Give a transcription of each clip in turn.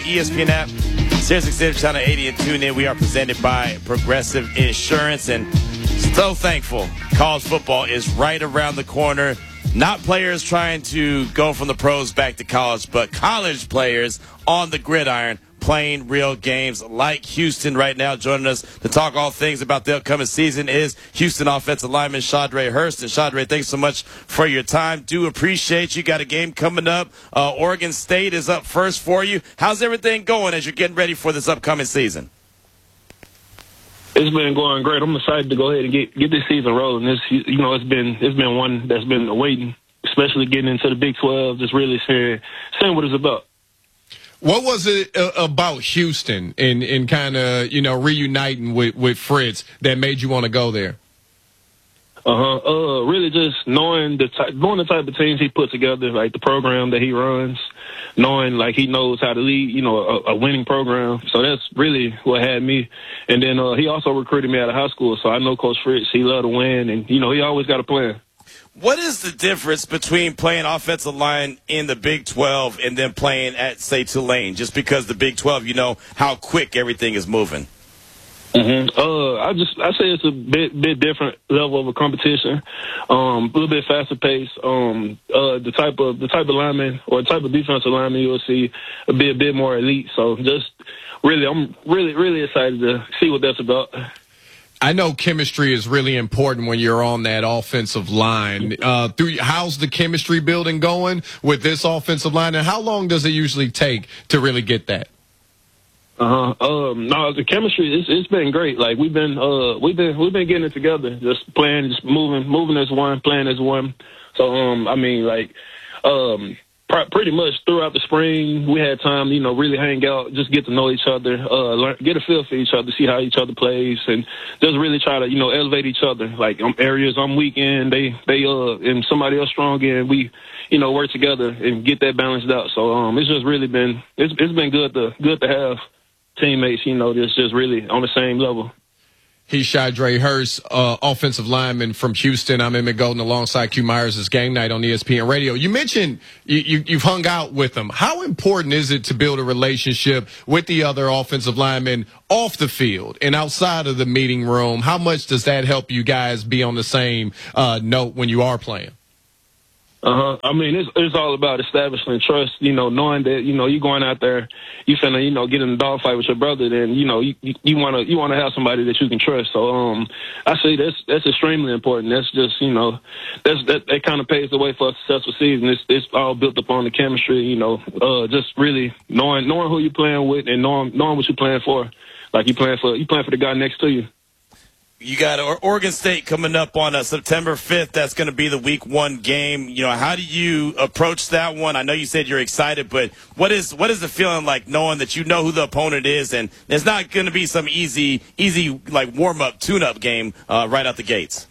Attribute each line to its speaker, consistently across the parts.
Speaker 1: ESPN app, SiriusXM Channel 80, and tune in. We are presented by Progressive Insurance, and so thankful college football is right around the corner. Not players trying to go from the pros back to college, but college players on the gridiron playing real games like Houston right now. Joining us to talk all things about the upcoming season is Houston offensive lineman Shadre Hurst. And Shadre, thanks so much for your time. Do appreciate you. Got a game coming up. Oregon State is up first for you. How's everything going as you're getting ready for this upcoming season?
Speaker 2: It's been going great. I'm excited to go ahead and get this season rolling. It's been one that's been waiting, especially getting into the Big 12, just really seeing what it's about.
Speaker 3: What was it about Houston and kind of, reuniting with Fritz that made you want to go there?
Speaker 2: Really just knowing the type of teams he put together, like the program that he runs, knowing like he knows how to lead, a winning program. So that's really what had me. And then he also recruited me out of high school, so I know Coach Fritz. He loved to win, and he always got a plan.
Speaker 1: What is the difference between playing offensive line in the Big 12 and then playing at, say, Tulane? Just because the Big 12, how quick everything is moving.
Speaker 2: I say it's a bit different level of a competition, a little bit faster pace. The type of lineman or the type of defensive lineman you'll see will be a bit more elite. So I'm really excited to see what that's about.
Speaker 3: I know chemistry is really important when you're on that offensive line. How's the chemistry building going with this offensive line, and how long does it usually take to really get that?
Speaker 2: No, the chemistry it's been great. Like we've been getting it together, just playing, just moving as one, playing as one. So pretty much throughout the spring, we had time, really hang out, just get to know each other, get a feel for each other, see how each other plays, and just really try to, elevate each other. Like areas I'm weak in, they and somebody else strong in, we, work together and get that balanced out. So it's just really been it's been good to have teammates, that's just really on the same level.
Speaker 3: He's Shadre Hurst, offensive lineman from Houston. I'm Emmett Golden alongside Q Myers. It's Game Night on ESPN Radio. You mentioned you've hung out with them. How important is it to build a relationship with the other offensive linemen off the field and outside of the meeting room? How much does that help you guys be on the same note when you are playing?
Speaker 2: It's all about establishing trust, knowing that, you're going out there, you finna, get in a dogfight with your brother, then, you want to have somebody that you can trust. So, I say that's extremely important. That's just, that kind of paves the way for a successful season. It's all built upon the chemistry, just really knowing who you're playing with and knowing what you're playing for. Like you playing for the guy next to you.
Speaker 1: You got Oregon State coming up on September 5th. That's going to be the Week 1 game. How do you approach that one? I know you said you're excited, but what is the feeling like knowing that you know who the opponent is, and there's not going to be some easy like warm-up, tune-up game right out the gates?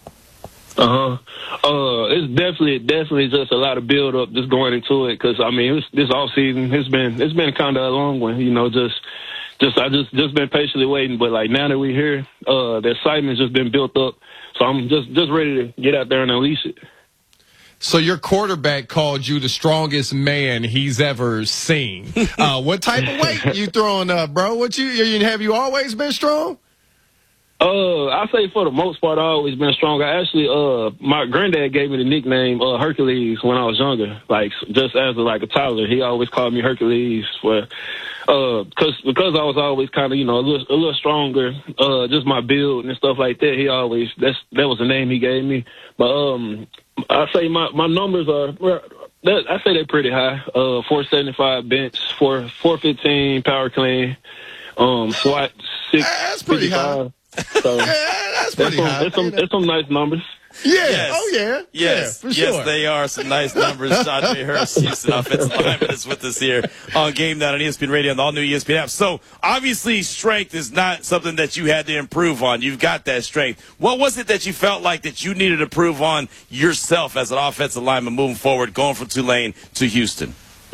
Speaker 2: It's definitely just a lot of build-up just going into it because, this off-season, it's been kind of a long one, I just been patiently waiting, but like now that we're here, the excitement's just been built up. So I'm just ready to get out there and unleash it.
Speaker 3: So your quarterback called you the strongest man he's ever seen. What type of weight you throwing up, bro? Have you always been strong?
Speaker 2: I say for the most part, I've always been strong. I actually, my granddad gave me the nickname Hercules when I was younger. Like just as a toddler, he always called me Hercules because I was always kind of a little stronger. Just my build and stuff like that. That was the name he gave me. But I say my numbers are. I say they're pretty high. 475 bench, 415 power clean, SWAT 655.
Speaker 3: That's pretty high.
Speaker 2: So
Speaker 3: that's pretty high.
Speaker 2: It's some nice numbers.
Speaker 3: Yeah.
Speaker 1: Yes.
Speaker 3: Oh, yeah.
Speaker 1: Yes.
Speaker 3: Yeah, for sure.
Speaker 1: Yes, they are some nice numbers. Shadre Hurst, Houston offensive lineman, is with us here on Game Night on ESPN Radio and the all-new ESPN app. So, obviously, strength is not something that you had to improve on. You've got that strength. What was it that you felt like that you needed to prove on yourself as an offensive lineman moving forward, going from Tulane to Houston?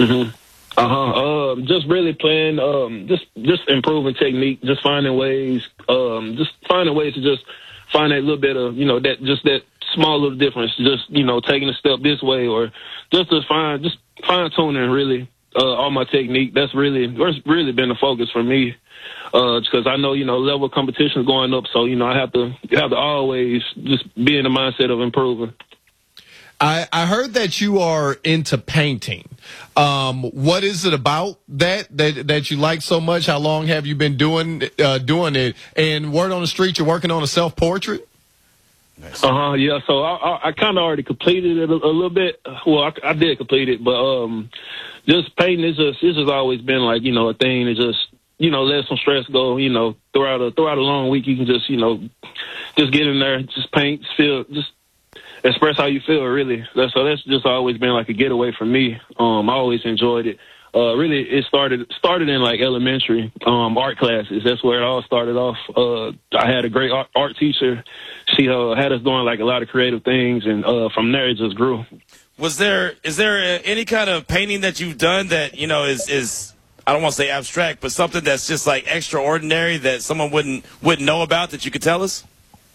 Speaker 2: Just really playing, just improving technique, just finding ways to just find that little bit of, that small little difference, just, taking a step this way or just fine tuning really, all my technique. That's really been the focus for me. Because I know, level of competition is going up. So, I have to always just be in the mindset of improving.
Speaker 3: I heard that you are into painting. What is it about that you like so much? How long have you been doing it? And word on the street, you're working on a self-portrait?
Speaker 1: Nice.
Speaker 2: Yeah. So I kind of already completed it a little bit. Well, I did complete it, but just painting it's just always been like, a thing to just, let some stress go, throughout a long week. You can just, just get in there, just paint, just express how you feel, really. That's just always been like a getaway for me. I always enjoyed it. Really, it started in like elementary art classes. That's where it all started off. I had a great art teacher. She had us doing like a lot of creative things, and from there it just grew.
Speaker 1: Is there any kind of painting that you've done that is I don't want to say abstract, but something that's just like extraordinary that someone wouldn't know about that you could tell us?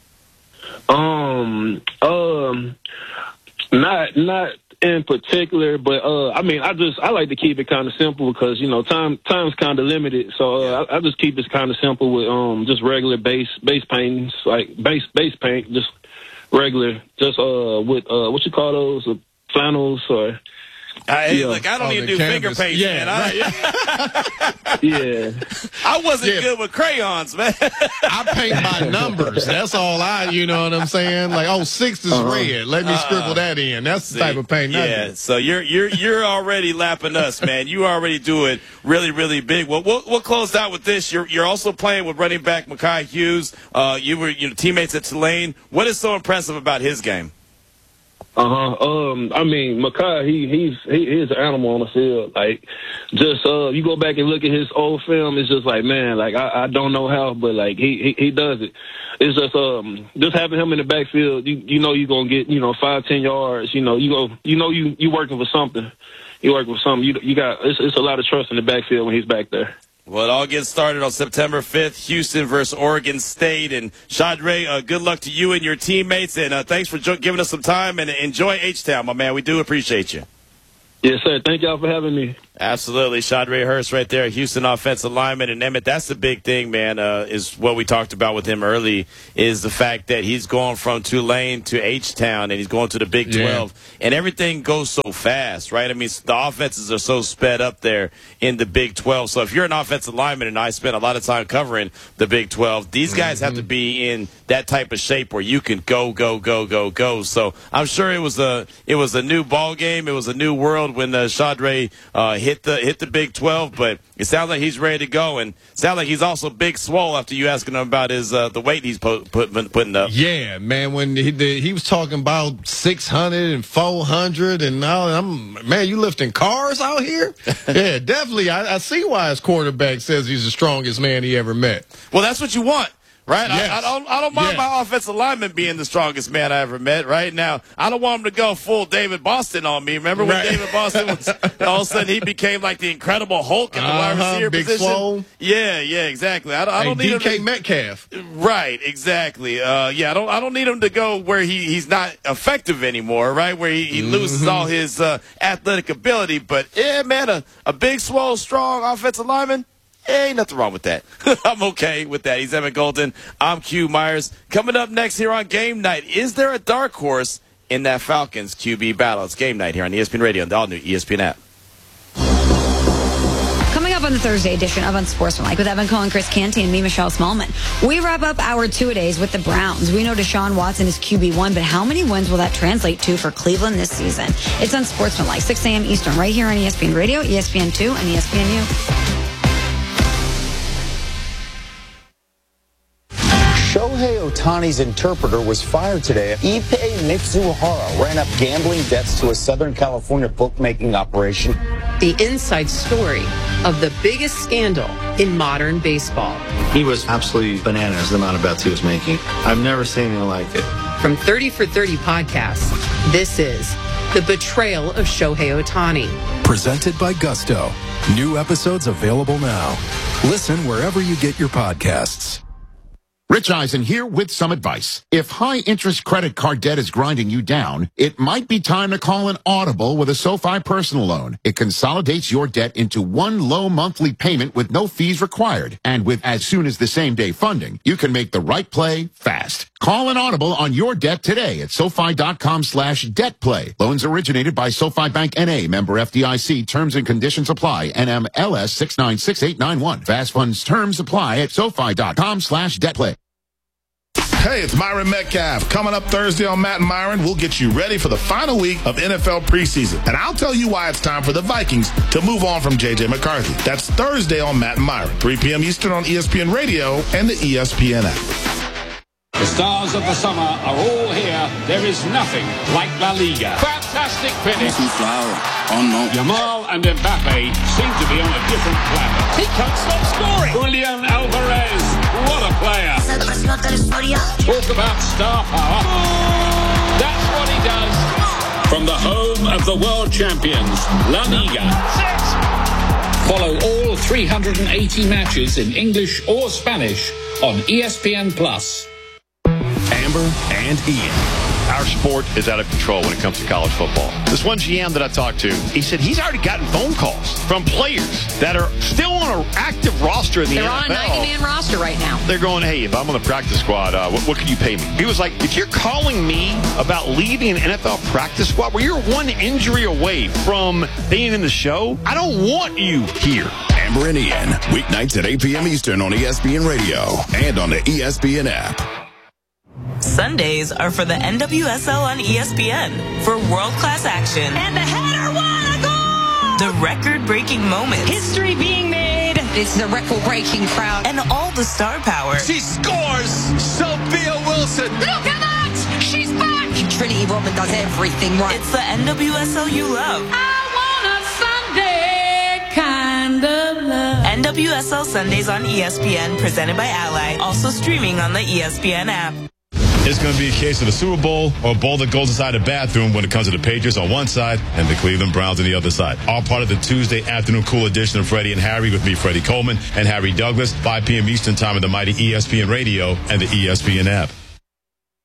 Speaker 2: Not in particular, but I like to keep it kind of simple because time's kind of limited, so I just keep it kind of simple with just regular base paintings, like base paint, just regular, just with what you call those, flannels or.
Speaker 1: I don't even do finger paint, man.
Speaker 2: Yeah.
Speaker 1: I wasn't good with crayons, man.
Speaker 3: I paint by numbers. That's all you know what I'm saying? Like, 6 is red. Let me scribble that in. That's the type of paint.
Speaker 1: Yeah. So you're already lapping us, man. You already do it really, really big. Well, we'll close out with this. You're also playing with running back Mekhi Hughes. You were teammates at Tulane. What is so impressive about his game? Mekhi, he's an animal on the field. Like, just you go back and look at his old film, it's just like, man, like I don't know how, but like he does it. It's just having him in the backfield. You're gonna get 5-10 yards. You working for something. You working for something. You got it's a lot of trust in the backfield when he's back there. Well, it all gets started on September 5th, Houston versus Oregon State. And Chandre, good luck to you and your teammates. And thanks for giving us some time. And enjoy H-Town, my man. We do appreciate you.
Speaker 2: Yes, sir. Thank y'all for having me.
Speaker 1: Absolutely. Chandre Hurst right there, Houston offensive lineman. And Emmett, that's the big thing, man, is what we talked about with him early, is the fact that he's going from Tulane to H-Town and he's going to the Big 12. Yeah. And everything goes so fast, right? I mean, the offenses are so sped up there in the Big 12. So if you're an offensive lineman, and I spent a lot of time covering the Big 12, these guys have to be in that type of shape where you can go. So I'm sure it was a new ball game. It was a new world when Chandre hit the Big 12, but it sounds like he's ready to go, and it sounds like he's also big swole after you asking him about his the weight he's putting up.
Speaker 3: Yeah, man, when he was talking about 600 and 400 and all, man, you lifting cars out here? Yeah, definitely. I see why his quarterback says he's the strongest man he ever met.
Speaker 1: Well, that's what you want. Right?
Speaker 3: Yes.
Speaker 1: I don't mind my offensive lineman being the strongest man I ever met. Right now, I don't want him to go full David Boston on me. Remember when David Boston was all of a sudden he became like the Incredible Hulk in the wide receiver
Speaker 3: big
Speaker 1: position?
Speaker 3: Swole.
Speaker 1: Yeah, exactly. I don't need
Speaker 3: DK
Speaker 1: him
Speaker 3: Metcalf.
Speaker 1: Right, exactly. I don't need him to go where he's not effective anymore. Right, where he loses all his athletic ability. But yeah, man, a big, swole, strong offensive lineman. Ain't nothing wrong with that. I'm okay with that. He's Emmett Golden. I'm Q Myers. Coming up next here on Game Night, is there a dark horse in that Falcons QB battle? It's Game Night here on ESPN Radio and the all-new ESPN app.
Speaker 4: Coming up on the Thursday edition of Unsportsmanlike with Evan Cohen, Chris Canty, and me, Michelle Smallman. We wrap up our two-a-days with the Browns. We know Deshaun Watson is QB1, but how many wins will that translate to for Cleveland this season? It's Unsportsmanlike, 6 a.m. Eastern, right here on ESPN Radio, ESPN2, and ESPNU.
Speaker 5: Shohei Ohtani's interpreter was fired today. Ippei Mitsuhara ran up gambling debts to a Southern California bookmaking operation.
Speaker 6: The inside story of the biggest scandal in modern baseball.
Speaker 7: He was absolutely bananas, the amount of bets he was making. I've never seen anything like it.
Speaker 6: From 30 for 30 podcasts, this is The Betrayal of Shohei Ohtani.
Speaker 8: Presented by Gusto. New episodes available now. Listen wherever you get your podcasts.
Speaker 9: Rich Eisen here with some advice. If high-interest credit card debt is grinding you down, it might be time to call an audible with a SoFi personal loan. It consolidates your debt into one low monthly payment with no fees required. And with as soon as the same-day funding, you can make the right play fast. Call an audible on your debt today at SoFi.com/debtplay. Loans originated by SoFi Bank N.A., member FDIC. Terms and conditions apply. NMLS 696891. Fast funds terms apply at SoFi.com/debtplay.
Speaker 10: Hey, it's Myron Metcalf. Coming up Thursday on Matt and Myron, we'll get you ready for the final week of NFL preseason. And I'll tell you why it's time for the Vikings to move on from J.J. McCarthy. That's Thursday on Matt and Myron, 3 p.m. Eastern on ESPN Radio and the ESPN app.
Speaker 11: The stars of the summer are all here. There is nothing like La Liga. Fantastic finish. Yamal and Mbappe seem to be on a different planet. He can't stop scoring. Julian Alvarez, what a player. Talk about star power. That's what he does. From the home of the world champions, La Liga. Follow all 380 matches in English or Spanish on ESPN+.
Speaker 12: Amber and Ian. Our sport is out of control when it comes to college football. This one GM that I talked to, he said he's already gotten phone calls from players that are still on an active roster in the NFL.
Speaker 6: They're on a 90-man roster right now.
Speaker 12: They're going, hey, if I'm on the practice squad, what can you pay me? He was like, if you're calling me about leaving an NFL practice squad where you're one injury away from being in the show, I don't want you here.
Speaker 13: Amber and Ian, weeknights at 8 p.m. Eastern on ESPN Radio and on the ESPN app.
Speaker 14: Sundays are for the NWSL on ESPN for world-class action.
Speaker 15: And the header won a goal!
Speaker 14: The record-breaking moments.
Speaker 15: History being made.
Speaker 4: It's the record-breaking crowd.
Speaker 14: And all the star power.
Speaker 16: She scores! Sophia Wilson!
Speaker 15: Look at that! She's back!
Speaker 4: Trinity Rodman does everything right.
Speaker 14: It's the NWSL you love.
Speaker 15: I want a Sunday kind of love.
Speaker 14: NWSL Sundays on ESPN, presented by Ally. Also streaming on the ESPN app.
Speaker 10: It's going to be a case of the Super Bowl or a bowl that goes inside a bathroom when it comes to the Patriots on one side and the Cleveland Browns on the other side. All part of the Tuesday afternoon cool edition of Freddie and Harry with me, Freddie Coleman, and Harry Douglas, 5 p.m. Eastern time on the mighty ESPN Radio and the ESPN app.